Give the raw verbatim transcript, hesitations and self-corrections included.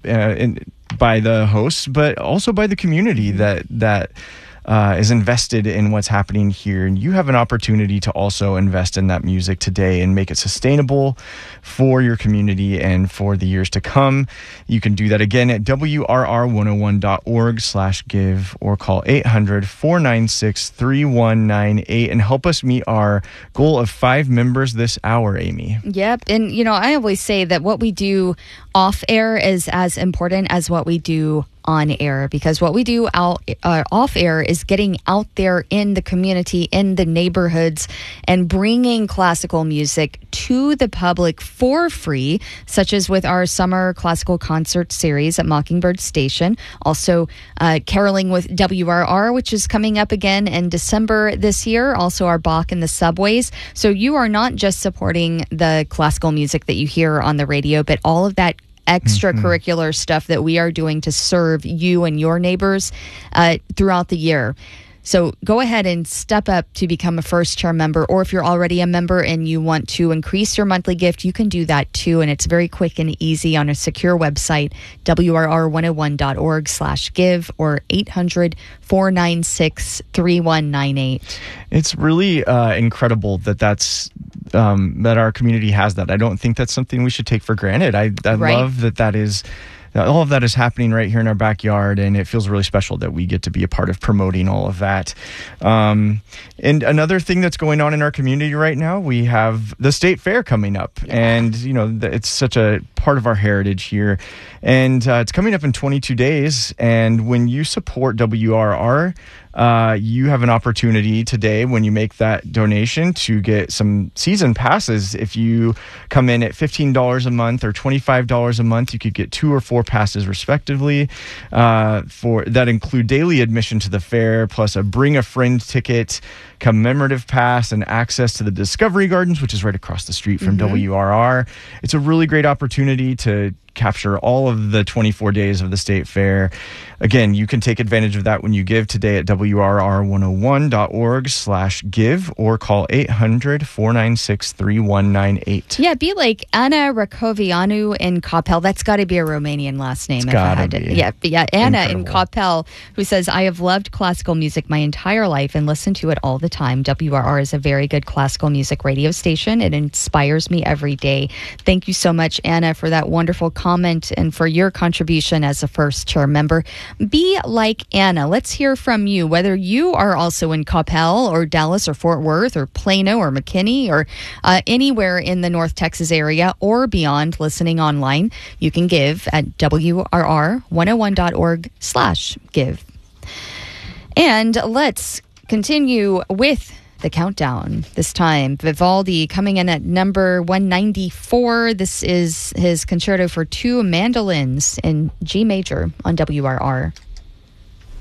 uh, in, by the hosts, but also by the community that that uh, is invested in what's happening here. And you have an opportunity to also invest in that music today and make it sustainable for your community and for the years to come. You can do that again at W R R one oh one dot org slash give or call eight hundred, four nine six, three one nine eight and help us meet our goal of five members this hour, Amy. Yep. And, you know, I always say that what we do off air is as important as what we do on air, because what we do out uh, off air is getting out there in the community, in the neighborhoods, and bringing classical music to the public for free, such as with our summer classical concert series at Mockingbird Station. Also, uh, caroling with W R R, which is coming up again in December this year. Also, our Bach in the Subways. So you are not just supporting the classical music that you hear on the radio, but all of that extracurricular mm-hmm. stuff that we are doing to serve you and your neighbors uh, throughout the year. So go ahead and step up to become a first chair member, or if you're already a member and you want to increase your monthly gift, you can do that too. And it's very quick and easy on a secure website, W R R one oh one dot org slash give or eight hundred, four nine six, three one nine eight. It's really uh, incredible that that's um, that our community has that. I don't think that's something we should take for granted. I, I right. love that that is all of that is happening right here in our backyard, and it feels really special that we get to be a part of promoting all of that. Um, and another thing that's going on in our community right now, we have the state fair coming up, yeah. and you know it's such a part of our heritage here, and uh, it's coming up in twenty-two days. And when you support W R R, uh, you have an opportunity today when you make that donation to get some season passes. If you come in at fifteen dollars a month or twenty-five dollars a month, you could get two or four passes respectively. Uh, for that include daily admission to the fair, plus a bring a friend ticket, commemorative pass, and access to the Discovery Gardens, which is right across the street from mm-hmm. W R R. It's a really great opportunity to capture all of the twenty-four days of the state fair. Again, you can take advantage of that when you give today at W R R one oh one dot org slash give or call eight hundred, four nine six, three one nine eight. Yeah, be like Anna Racovianu in Coppell. That's got to be a Romanian last name. It's if gotta I had to. be. Yeah, but yeah, Anna Incredible. in Coppell, who says, I have loved classical music my entire life and listened to it all the time. W R R is a very good classical music radio station. It inspires me every day. Thank you so much, Anna, for that wonderful comment and for your contribution as a first chair member. Be like Anna. Let's hear from you, whether you are also in Coppell or Dallas or Fort Worth or Plano or McKinney or uh, anywhere in the North Texas area or beyond, listening online. You can give at W R R one oh one dot org slash give. And let's continue with the countdown. This time, Vivaldi coming in at number one ninety-four. This is his concerto for two mandolins in G major on W R R.